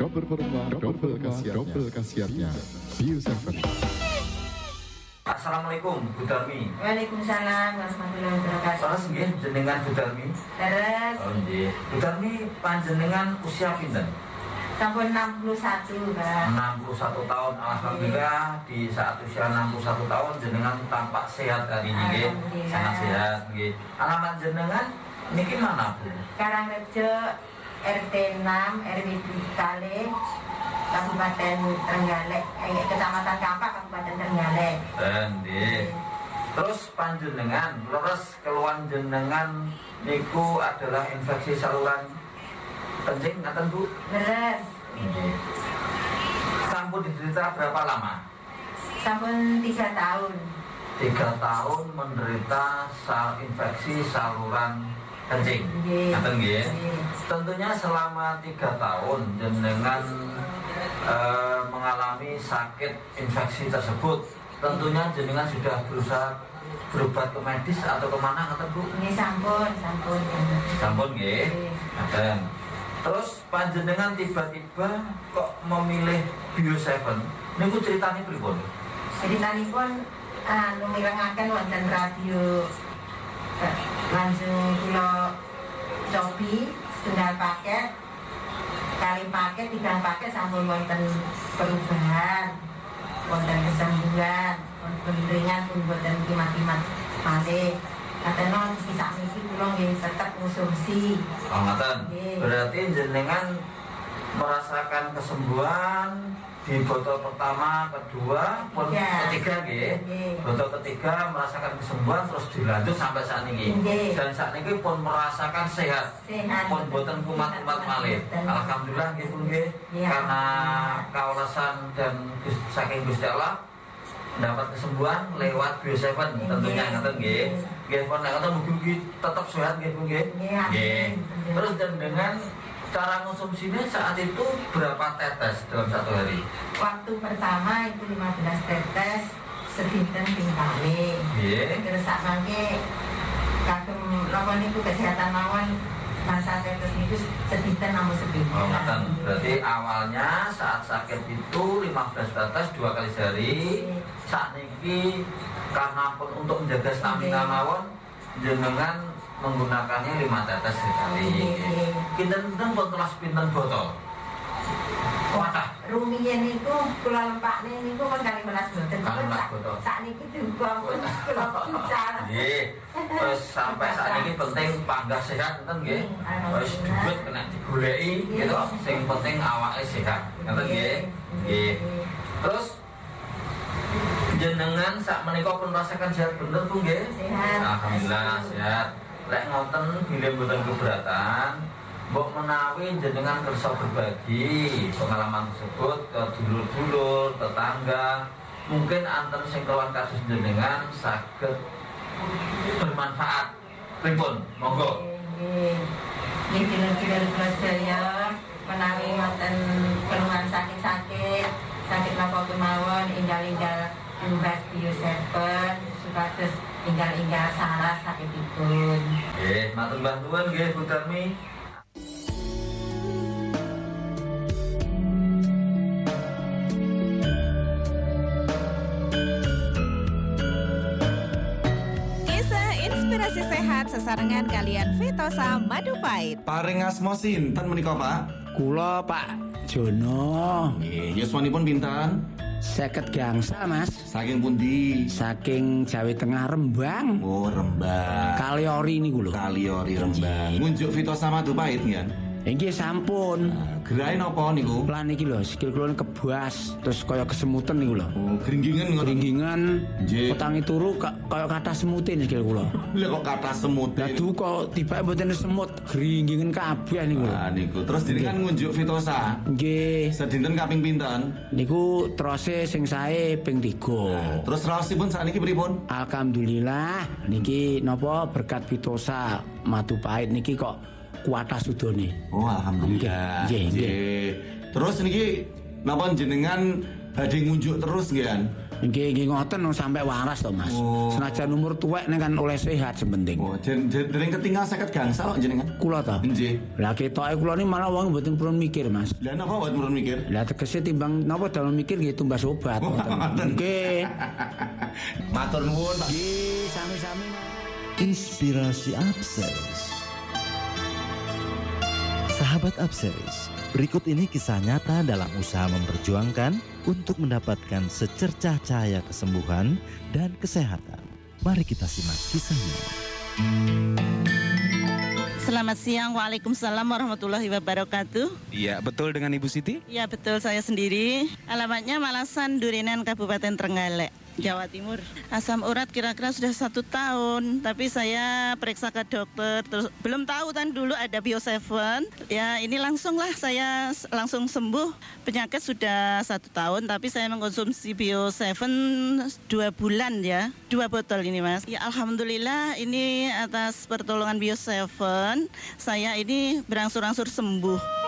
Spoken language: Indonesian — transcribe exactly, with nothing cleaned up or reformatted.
double performa, double khasiatnya, double khasiatnya. Bio tujuh. Assalamualaikum Bu Darmi. Waalaikumsalam warahmatullahi wabarakatuh. Terus nggih jenengan Bu Darmi? Terus Oh nggih. Bu Darmi panjenengan usia pinten? sampun enam puluh satu, Pak. enam puluh satu tahun. Alhamdulillah di saat usia enam puluh satu tahun jenengan tampak sehat hari ini nggih. Sangat sehat nggih. Alamat jenengan niki mana Bu? Karangrejo R T enam R W Kale Kabupaten Trenggalek, eh, Kecamatan Kampak, Kabupaten Trenggalek. Nggih. Terus panjenengan leres keluhan jenengan niku adalah infeksi saluran kencing ngaten Bu? Beres. Nggih. Sampun diderita berapa lama? Sampun tiga tahun. Tiga tahun menderita sal infeksi saluran kencing. Nggih. Ngaten nggih. Nggih. Tentunya selama tiga tahun jenengan eh, mengalami sakit infeksi tersebut. Tentunya jenengan sudah berusaha berobat ke medis atau kemana ngaten Bu? Ini sampun, sampun. Sampun nggih. Nggih. Ngaten. Terus panjenengan tiba-tiba kok memilih Bio tujuh? Niku ceritanya pripun? Ceritanipun anu mirengaken wonten radio eh, langsung kula cobi setunggal paket kali paket tiga paket sampun wonten perubahan, wonten kesembuhan, wonten ringan pun wonten kimat-kimat malih. Katanya bisa misi kula nggih tetep konsumsi. Oh ngaten. Nggih. Berarti jenengan merasakan kesembuhan di botol pertama, kedua, pun Iya. ketiga nggih. Nggih. Botol ketiga merasakan kesembuhan terus dilanjut sampai saat ini. Nggih. Dan saat ini pun merasakan sehat. Sehat. Pun boten kumat-kumat malih. Dan- Alhamdulillah nggih pun nggih. Iya. Karena kaulasan dan Gus- saking Gusti Allah dapat kesembuhan lewat Bio tujuh tentunya ngaten nggih. Nggih pun nek ngoten mugi tetap sehat nggih Bu nggih. Nggih, amin. Nggih. Terus dan dengan cara konsumsinya saat itu berapa tetes dalam satu hari? Waktu pertama itu lima belas tetes sedinten ping kali. Nggih. Terus sak mangke kagem napa niku kesehatan mawon masa tetes niku sedinten namung sepinten. Oh, ngaten. Berarti awalnya saat sakit itu lima belas tetes dua kali sehari. Saat niki karena pun untuk menjaga stamina mawon jenengan menggunakannya lima tetes sekali. Pinten-pinten pun kelas pinten botol. Wadah. Rumiyin niku kula lempakne niku kan kali melas boten. Kali melas boten. Sak niki juga pun kula pican. Nggih. Terus sampai saat ini penting panggah sehat enten nggih. Wis duit kena digoleki gitu. Sing penting awake sehat. Ngoten nggih. Nggih. Terus jenengan sak menika pun merasakan sehat bener Bu nggih? Sehat. Alhamdulillah sehat. Lek ngoten bilih mboten keberatan, mbok menawi jenengan kersa berbagi pengalaman tersebut ke dulur-dulur, tetangga, mungkin anten sing keluar kasus jenengan saged bermanfaat. Pripun? Monggo. Nggih. Nggih dulur-dulur kula sedaya menawi wonten keluhan sakit-sakit, sakit napa kemawon inggal-inggal tumbas Bio tujuh supados inggal-inggal salah sakitipun. Nggih, matur bantuan nggih Bu Darmi. Kisah inspirasi sehat sesarengan kalian Vitosa Madu Pahit. Paring asma sinten menika, Pak? Kula Pak Jono Nggih, yuswanipun pinten? seket gangsal Mas, Saking pundi? saking Jawa Tengah Rembang. Oh, Rembang. Kaliori niku lho. Kaliori Rembang. Ngunjuk Vitosa Madu Pahit nggih. Nggih sampun. Gerai napa niku? Lah niki lho, sikil kula kebas, terus kaya kesemutan niku lho. Oh, gringgingan ngoten. Ringgingan, Nggih. utangi turu ka- kaya kathah semutin sikil kula. Lha kok kata semut. Lah du kok tiba mboten semut, gringgingan kabeh niku lho. Ah niku. Terus jenengan ngunjuk Vitosa. Nggih, Sedinten kaping pinten? niku trose sing sae ping tiga. Terus raosipun sakniki pripun? Alhamdulillah niki napa berkat Vitosa Madu Pahit niki kok kuatah sudone. Oh, alhamdulillah. Nggih, nggih. Terus niki napa jenengan badhe ngunjuk terus nggih? Nggih nggih ngoten sampai waras to Mas. Oh. Senajan umur tuwek nih kan oleh sehat sepenting. Oh, jen jen dereng ketinggal seket gangsal kok jenengan. Kula to. Nggih. Lah ketoke kula ni malah wong mboten purun mikir Mas. Lah napa buat murun mikir? Lah tegese timbang napa dalam mikir nggih tumbas obat. Nggih. Matur nuwun Pak. Nggih sami-sami. Inspirasi Upseries. Sahabat Upseries, berikut ini kisah nyata dalam usaha memperjuangkan untuk mendapatkan secercah cahaya kesembuhan dan kesehatan. Mari kita simak kisahnya. Selamat siang, Waalaikumsalam warahmatullahi wabarakatuh. Iya, betul dengan Ibu Siti? Iya, betul saya sendiri. Alamatnya Malasan, Durinan, Kabupaten Trenggalek, Jawa Timur. Asam urat kira-kira sudah satu tahun, tapi saya periksa ke dokter, terus belum tahu kan dulu ada Bio tujuh. Ya ini langsung lah saya langsung sembuh. Penyakit sudah satu tahun, tapi saya mengkonsumsi Bio tujuh dua bulan ya, dua botol ini Mas. Ya Alhamdulillah ini atas pertolongan Bio tujuh, saya ini berangsur-angsur sembuh.